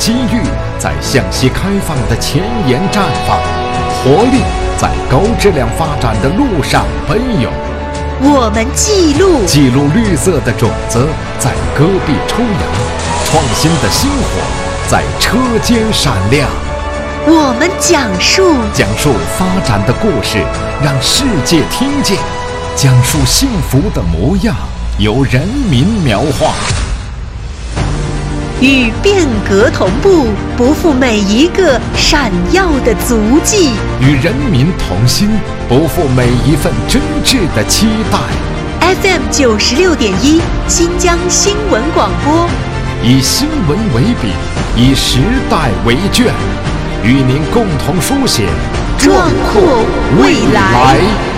机遇在向西开放的前沿绽放，活力在高质量发展的路上奔涌。 我们记录绿色的种子在戈壁抽芽，创新的星火在车间闪亮。 我们讲述发展的故事，让世界听见；讲述幸福的模样，由人民描画。 与变革同步，不负每一个闪耀的足迹； 与人民同心，不负每一份真挚的期待。 FM 96.1新疆新闻广播， 以新闻为笔，以时代为卷，与您共同书写壮阔未来。